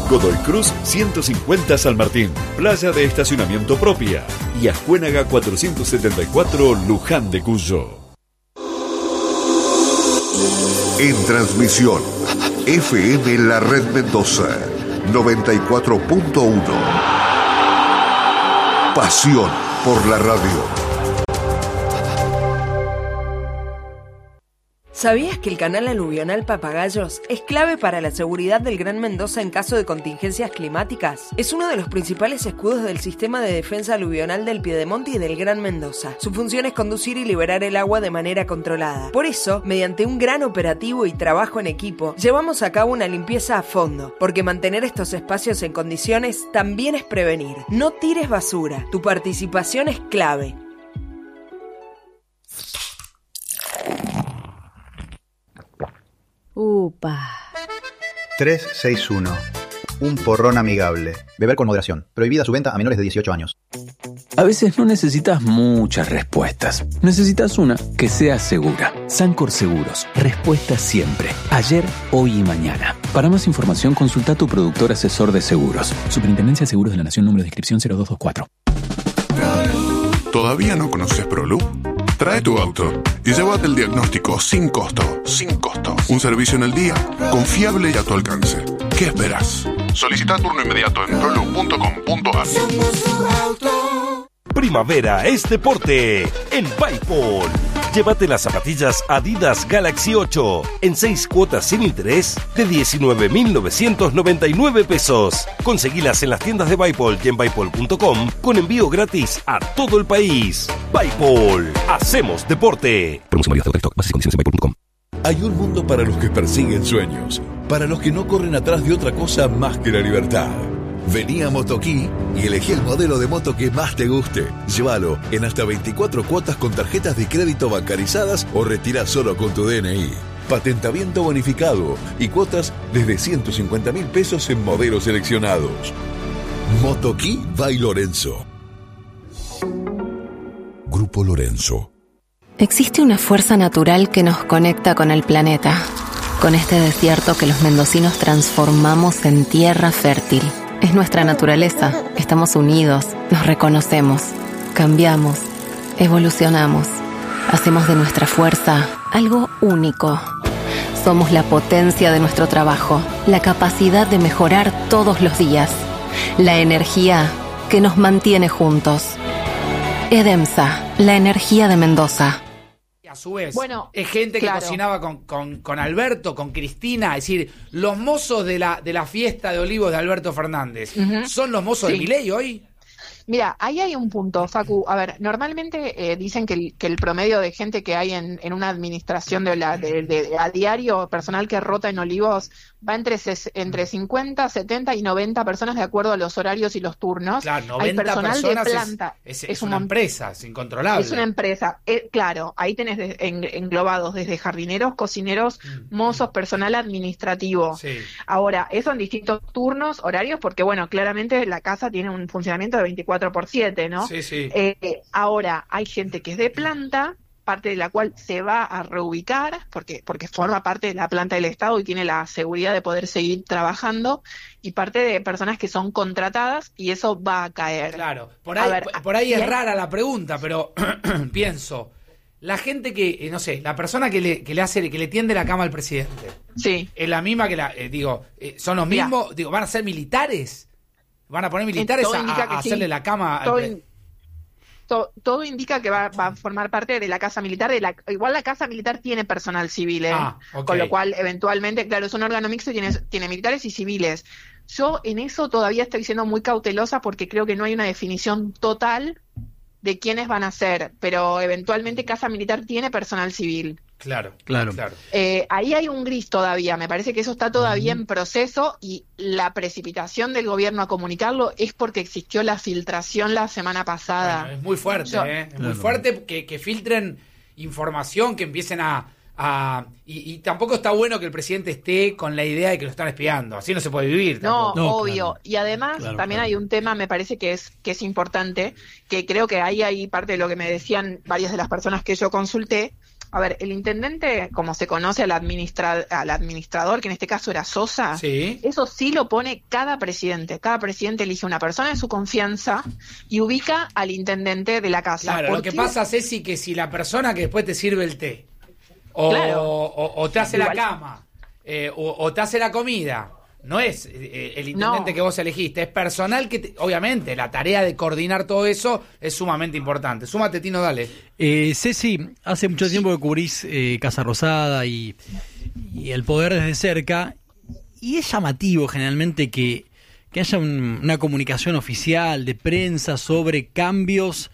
Godoy Cruz 150 San Martín, playa de estacionamiento propia. Y Ascuénaga 474 Luján de Cuyo. En transmisión, FM La Red Mendoza, 94.1. Pasión por la radio. ¿Sabías que el canal aluvional Papagayos es clave para la seguridad del Gran Mendoza en caso de contingencias climáticas? Es uno de los principales escudos del sistema de defensa aluvional del Piedemonte y del Gran Mendoza. Su función es conducir y liberar el agua de manera controlada. Por eso, mediante un gran operativo y trabajo en equipo, llevamos a cabo una limpieza a fondo, porque mantener estos espacios en condiciones también es prevenir. No tires basura. Tu participación es clave. Upa. 361. Un porrón amigable. Beber con moderación. Prohibida su venta a menores de 18 años. A veces no necesitas muchas respuestas. Necesitas una que sea segura. Sancor Seguros. Respuesta siempre. Ayer, hoy y mañana. Para más información, consulta a tu productor asesor de seguros. Superintendencia de Seguros de la Nación, número de inscripción 0224. ¿Todavía no conoces ProLoop? Trae tu auto y llévate el diagnóstico sin costo. Sin costo. Un servicio en el día, confiable y a tu alcance. ¿Qué esperas? Solicita turno inmediato en prolub.com.ar. Primavera es deporte en Bipol. Llévate las zapatillas Adidas Galaxy 8 en 6 cuotas sin interés de 19.999 pesos. Conseguilas en las tiendas de Bipol y en Bipol.com con envío gratis a todo el país. Bipol, hacemos deporte. Promoción válida hasta agotar stock. Bases y condiciones en Bipol.com. Hay un mundo para los que persiguen sueños, para los que no corren atrás de otra cosa más que la libertad. Vení a Motoquí y elegí el modelo de moto que más te guste. Llévalo en hasta 24 cuotas con tarjetas de crédito bancarizadas o retirá solo con tu DNI. Patentamiento bonificado y cuotas desde 150.000 pesos en modelos seleccionados. Motoquí by Lorenzo. Grupo Lorenzo. Existe una fuerza natural que nos conecta con el planeta, con este desierto que los mendocinos transformamos en tierra fértil. Es nuestra naturaleza, estamos unidos, nos reconocemos, cambiamos, evolucionamos, hacemos de nuestra fuerza algo único. Somos la potencia de nuestro trabajo, la capacidad de mejorar todos los días, la energía que nos mantiene juntos. Edemsa, la energía de Mendoza. A su vez, bueno, es gente que cocinaba con Alberto, con Cristina, es decir, los mozos de la fiesta de olivos de Alberto Fernández, ¿son los mozos de Milei hoy? Mira, ahí hay un punto, Facu. A ver, normalmente dicen que el promedio de gente que hay en una administración a diario, personal que rota en Olivos, va entre 50, 70 y 90 personas de acuerdo a los horarios y los turnos. Claro, 90 hay personal personas de planta. Es una empresa, es incontrolable. Es una empresa. Claro, ahí tenés englobados desde jardineros, cocineros, mozos, personal administrativo. Sí. Ahora, eso en distintos turnos, horarios, porque bueno, claramente la casa tiene un funcionamiento de 24/7, ¿no? Sí, sí. Ahora, hay gente que es de planta, parte de la cual se va a reubicar, porque forma parte de la planta del Estado y tiene la seguridad de poder seguir trabajando, y parte de personas que son contratadas, y eso va a caer. Claro, por ahí es rara la pregunta, pero pienso, la gente que, no sé, la persona que le tiende la cama al presidente, sí, es la misma que son los mismos, ¿van a ser militares? ¿Van a poner militares a hacerle la cama todo indica que va a formar parte de la casa militar. Igual la casa militar tiene personal civil, okay. Con lo cual eventualmente, claro, es un órgano mixto y tiene militares y civiles. Yo en eso todavía estoy siendo muy cautelosa porque creo que no hay una definición total de quiénes van a ser, pero eventualmente casa militar tiene personal civil. Claro. Ahí hay un gris todavía, me parece que eso está todavía en proceso, y la precipitación del gobierno a comunicarlo es porque existió la filtración la semana pasada. Bueno, es muy fuerte, es muy fuerte que filtren información, que empiecen y tampoco está bueno que el presidente esté con la idea de que lo están espiando, así no se puede vivir tampoco. No, obvio, claro. Y además también hay un tema, me parece que es importante, que creo que ahí hay parte de lo que me decían varias de las personas que yo consulté, A ver, el intendente, como se conoce al administrador, que en este caso era Sosa, eso sí lo pone cada presidente. Cada presidente elige una persona de su confianza y ubica al intendente de la casa. Claro, lo que pasa, Ceci, que si la persona que después te sirve el té, o te hace la cama, o te hace la comida, no es el intendente que vos elegiste, es personal que, obviamente, la tarea de coordinar todo eso es sumamente importante. Súmate, Tino, dale. Ceci, hace mucho tiempo que cubrís Casa Rosada y el poder desde cerca, y es llamativo generalmente que haya una comunicación oficial de prensa sobre cambios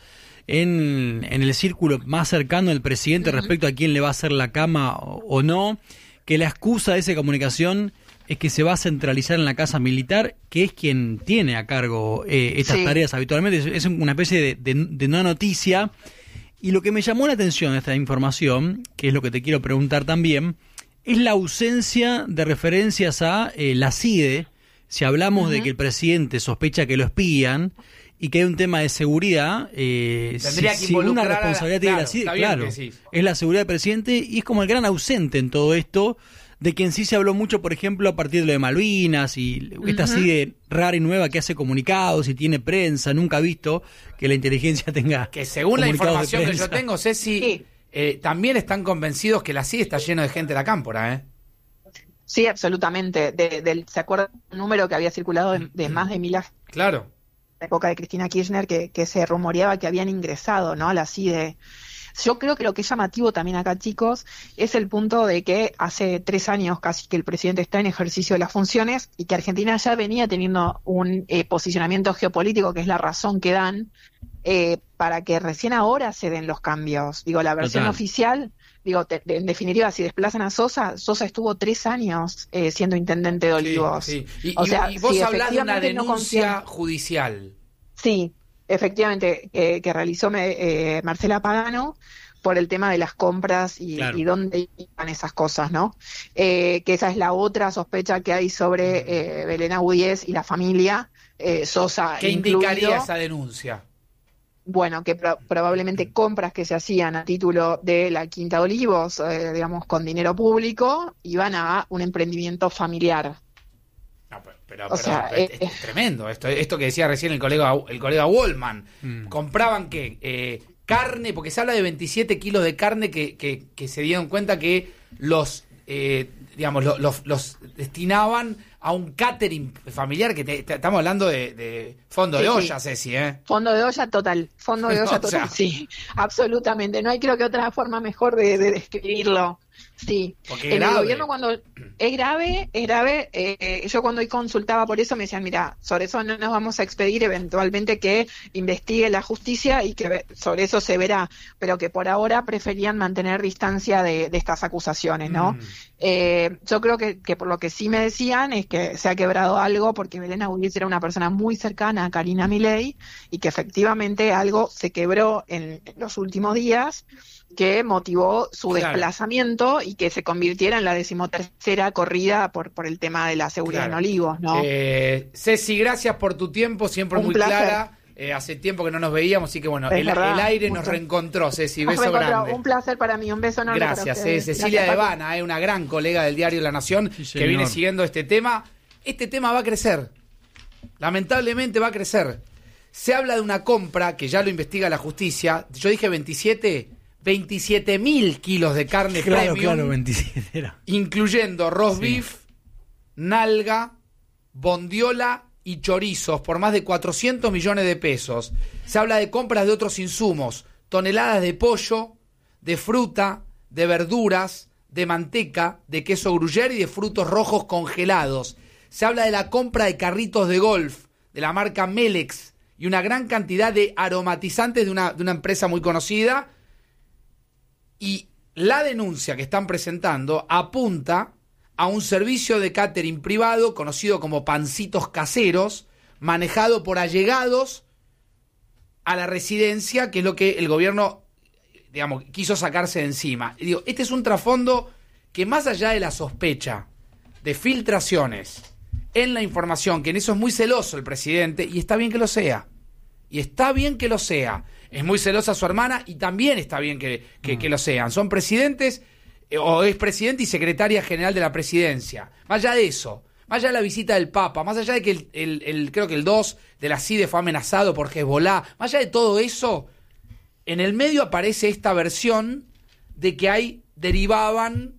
en el círculo más cercano del presidente respecto a quién le va a hacer la cama o no, que la excusa de esa comunicación es que se va a centralizar en la Casa Militar, que es quien tiene a cargo estas tareas habitualmente. Es una especie de no noticia. Y lo que me llamó la atención de esta información, que es lo que te quiero preguntar también, es la ausencia de referencias a la CIDE. Si hablamos de que el presidente sospecha que lo espían y que hay un tema de seguridad, tendría que una responsabilidad tiene la CIDE, claro, es la seguridad del presidente, y es como el gran ausente en todo esto, de quien sí se habló mucho, por ejemplo, a partir de lo de Malvinas y esta CIDE rara y nueva que hace comunicados y tiene prensa. Nunca he visto que la inteligencia tenga que según la información que yo tengo, Ceci, también están convencidos que la CIDE está lleno de gente de la cámpora, ¿eh? Sí, absolutamente. ¿Se acuerda un número que había circulado de más de 1000 agentes? Claro. En la época de Cristina Kirchner, que se rumoreaba que habían ingresado, ¿no?, a la CIDE. Yo creo que lo que es llamativo también acá, chicos, es el punto de que hace 3 años casi que el presidente está en ejercicio de las funciones y que Argentina ya venía teniendo un posicionamiento geopolítico, que es la razón que dan, para que recién ahora se den los cambios. Digo, la versión oficial, en definitiva, si desplazan a Sosa estuvo 3 años siendo intendente de Olivos. Sí. Y vos hablás de una denuncia judicial. Sí. Efectivamente, que realizó Marcela Pagano por el tema de las compras y dónde iban esas cosas, ¿no? Que esa es la otra sospecha que hay sobre Belén Agudiez y la familia, Sosa ¿Qué indicaría esa denuncia? Bueno, que probablemente compras que se hacían a título de la Quinta de Olivos, digamos, con dinero público, iban a un emprendimiento familiar. Pero es tremendo esto que decía recién el colega Wallman. Compraban carne, porque se habla de 27 kilos de carne que se dieron cuenta que los destinaban a un catering familiar, que estamos hablando de fondo de olla, Ceci, Fondo de olla total, sí, absolutamente. No hay, creo que otra forma mejor de describirlo. Sí, en el gobierno cuando es grave, yo cuando consultaba por eso me decían, mira, sobre eso no nos vamos a expedir, eventualmente que investigue la justicia y que sobre eso se verá, pero que por ahora preferían mantener distancia de estas acusaciones, ¿no? Yo creo que por lo que sí me decían es que se ha quebrado algo, porque Belén Agudiez era una persona muy cercana a Karina Milei y que efectivamente algo se quebró en los últimos días que motivó su desplazamiento y que se convirtiera en la 13ª corrida por el tema de la seguridad en Olivos, ¿no? Ceci, gracias por tu tiempo, siempre muy clara. Hace tiempo que no nos veíamos, así que bueno, el aire nos reencontró, Ceci, beso grande. Un placer para mí, un beso enorme. Gracias, Cecilia Devana, una gran colega del diario La Nación, que viene siguiendo este tema. Este tema va a crecer, lamentablemente va a crecer. Se habla de una compra que ya lo investiga la justicia. Yo dije 27.000 kilos de carne premium. Claro, 27 era. Incluyendo roast beef, nalga, bondiola y chorizos por más de 400 millones de pesos. Se habla de compras de otros insumos, toneladas de pollo, de fruta, de verduras, de manteca, de queso gruyère y de frutos rojos congelados. Se habla de la compra de carritos de golf de la marca Melex y una gran cantidad de aromatizantes de una empresa muy conocida. Y la denuncia que están presentando apunta a un servicio de catering privado conocido como Pancitos Caseros, manejado por allegados a la residencia, que es lo que el gobierno, digamos, quiso sacarse de encima. Y digo, este es un trasfondo que, más allá de la sospecha de filtraciones en la información, que en eso es muy celoso el presidente, y está bien que lo sea, y está bien que lo sea. Es muy celosa su hermana y también está bien que lo sean. Son presidentes o es presidente y secretaria general de la presidencia. Más allá de eso, más allá de la visita del Papa, más allá de que creo que el 2 de la CIDE fue amenazado por Hezbollah, más allá de todo eso, en el medio aparece esta versión de que derivaban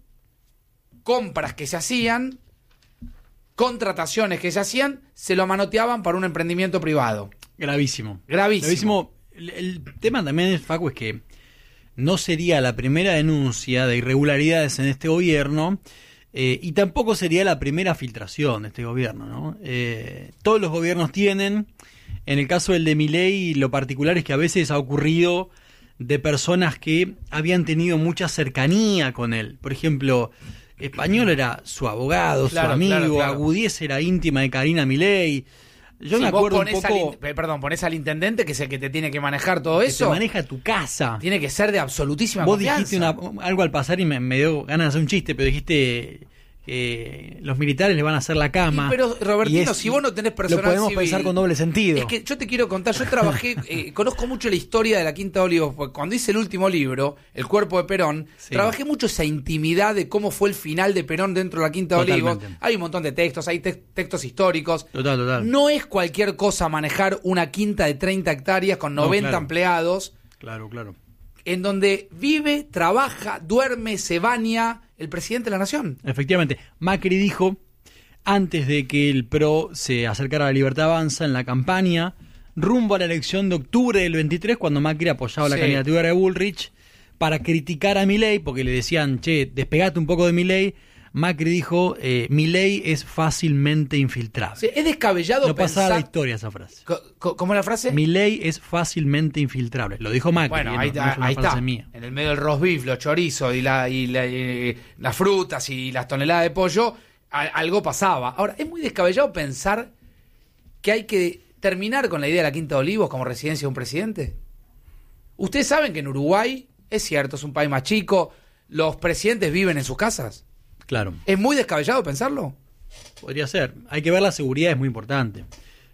compras que se hacían, contrataciones que se hacían, se lo manoteaban para un emprendimiento privado. Gravísimo. Gravísimo. El tema también, Facu, es que no sería la primera denuncia de irregularidades en este gobierno y tampoco sería la primera filtración de este gobierno, ¿no? Todos los gobiernos tienen, en el caso del de Milei, lo particular es que a veces ha ocurrido de personas que habían tenido mucha cercanía con él. Por ejemplo, Español era su abogado, su amigo, claro. Agudies era íntima de Karina Milei. Yo me acuerdo un poco... Ponés al intendente, que es el que te tiene que manejar todo eso. Que te maneja tu casa. Tiene que ser de absolutísima confianza. Vos dijiste algo al pasar y me dio ganas de hacer un chiste, pero dijiste que los militares le van a hacer la cama. Pero, Robertino, si vos no tenés personal lo podemos civil, pensar con doble sentido. Es que yo te quiero contar, yo trabajé, conozco mucho la historia de la Quinta de Olivos, porque cuando hice el último libro, El cuerpo de Perón, trabajé mucho esa intimidad de cómo fue el final de Perón dentro de la Quinta de Olivos. Hay un montón de textos, hay textos históricos. Total. No es cualquier cosa manejar una quinta de 30 hectáreas con 90 empleados. Claro. En donde vive, trabaja, duerme, se baña el presidente de la nación. Efectivamente. Macri dijo, antes de que el PRO se acercara a la Libertad Avanza en la campaña, rumbo a la elección de octubre del 23, cuando Macri apoyaba la candidatura de Bullrich, para criticar a Milei, porque le decían, che, despegate un poco de Milei, Macri dijo, Milei es fácilmente infiltrable. Sí, es descabellado no pensar... pasaba la historia esa frase. ¿Cómo es la frase? Milei es fácilmente infiltrable. Lo dijo Macri. Bueno, ahí está. Mía. En el medio del roast beef, los chorizos y las frutas y las toneladas de pollo, algo pasaba. Ahora, es muy descabellado pensar que hay que terminar con la idea de la Quinta de Olivos como residencia de un presidente. Ustedes saben que en Uruguay, es cierto, es un país más chico, los presidentes viven en sus casas. Claro. ¿Es muy descabellado pensarlo? Podría ser. Hay que ver la seguridad, es muy importante.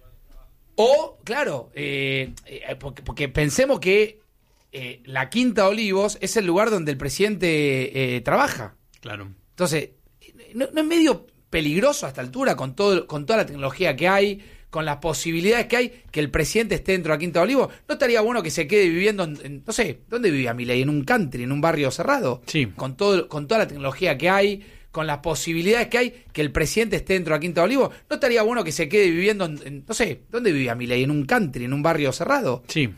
O, claro, porque pensemos que la Quinta de Olivos es el lugar donde el presidente trabaja. Claro. Entonces, ¿no es medio peligroso a esta altura con toda la tecnología que hay, con las posibilidades que hay, que el presidente esté dentro de la Quinta de Olivos? ¿No estaría bueno que se quede viviendo no sé, ¿dónde vivía Milei? ¿En un country, en un barrio cerrado? Sí. Con toda la tecnología que hay, con las posibilidades que hay, que el presidente esté dentro de la Quinta de Olivos, ¿no estaría bueno que se quede viviendo no sé, ¿dónde vivía Milei? ¿En un country, en un barrio cerrado? Sí.